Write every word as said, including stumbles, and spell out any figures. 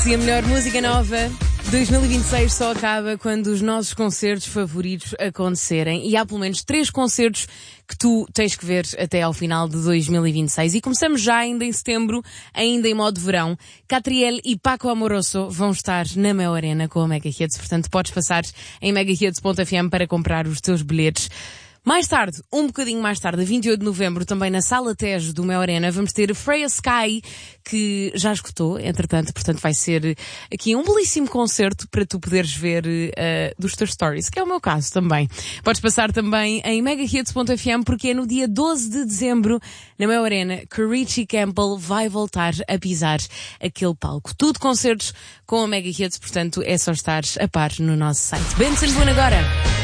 E a melhor música nova dois mil e vinte e seis só acaba quando os nossos concertos favoritos acontecerem. E há pelo menos três concertos que tu tens que ver até ao final de dois mil e vinte e seis. E começamos já ainda em setembro, ainda em modo verão. Catriel e Paco Amoroso vão estar na Mel Arena com a Mega Hits. Portanto, podes passar em mega hits ponto f m para comprar os teus bilhetes. Mais tarde, um bocadinho mais tarde, a vinte e oito de novembro, também na Sala Tejo do Mel Arena, vamos ter Freya Sky, que já escutou, entretanto, portanto vai ser aqui um belíssimo concerto para tu poderes ver uh, dos teus stories, que é o meu caso também. Podes passar também em mega hits ponto f m, porque é no dia doze de dezembro, na Mel Arena, que Richie Campbell vai voltar a pisar aquele palco. Tudo concertos com a Mega Hits, portanto é só estar a par no nosso site. Benson Boone agora!